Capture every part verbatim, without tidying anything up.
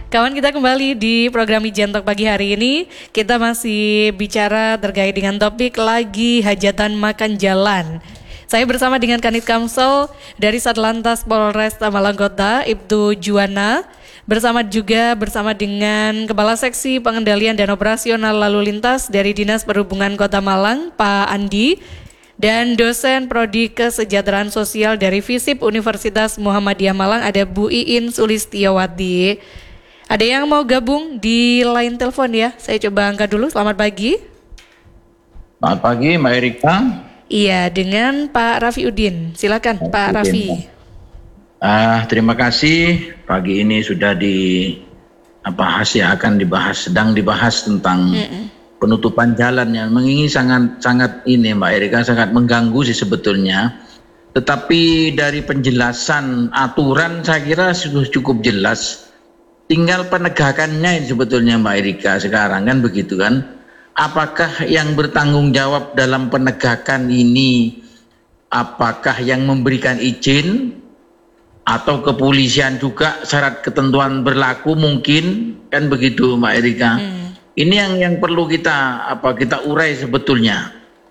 Kawan, kita kembali di program Ijen Talk pagi hari ini. Kita masih bicara terkait dengan topik lagi hajatan makan jalan. Saya bersama dengan Kanit Kamsel dari Satlantas Polres Malang Kota, Ibtu Juwana. Bersama juga bersama dengan Kepala Seksi Pengendalian dan Operasional Lalu Lintas dari Dinas Perhubungan Kota Malang, Pak Andi. Dan dosen Prodi Kesejahteraan Sosial dari FISIP Universitas Muhammadiyah Malang, ada Bu Iin Sulistiyawati. Ada yang mau gabung di line telepon ya? Saya coba angkat dulu. Selamat pagi. Selamat pagi, Mbak Erika. Iya, dengan Pak Raffi Udin. Silakan, Pak, Pak Raffi. Ah, terima kasih. Pagi ini sudah di apa hasil akan dibahas, sedang dibahas tentang Mm-mm. penutupan jalan yang mengingi sangat sangat ini, Mbak Erika, sangat mengganggu sih sebetulnya. Tetapi dari penjelasan aturan saya kira sudah cukup jelas. Tinggal penegakannya ini sebetulnya, Mbak Erika, sekarang kan begitu kan. Apakah yang bertanggung jawab dalam penegakan ini, apakah yang memberikan izin atau kepolisian juga syarat ketentuan berlaku mungkin, kan begitu, Mbak Erika. Hmm. Ini yang yang perlu kita apa kita urai sebetulnya.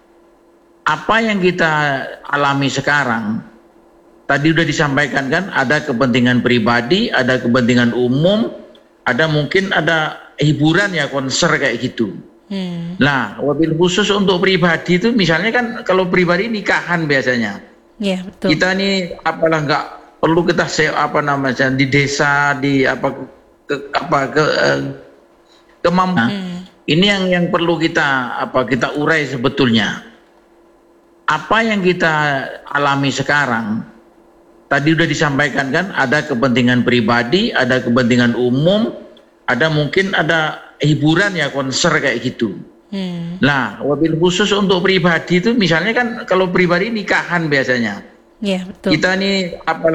Apa yang kita alami sekarang, tadi sudah disampaikan kan, ada kepentingan pribadi, ada kepentingan umum, ada mungkin ada hiburan ya, konser kayak gitu. Hmm. Nah, wabil khusus untuk pribadi itu misalnya kan kalau pribadi nikahan biasanya. Ya, betul. Kita nih apalah nggak perlu kita se apa namanya di desa di apa ke apa ke eh, kemampuan. Hmm. Ini yang yang perlu kita apa kita urai sebetulnya. Apa yang kita alami sekarang, tadi sudah disampaikan kan, ada kepentingan pribadi, ada kepentingan umum, ada mungkin ada hiburan ya, konser kayak gitu. Hmm. Nah, wabil khusus untuk pribadi itu misalnya kan kalau pribadi nikahan biasanya. Ya, betul. Kita nih apa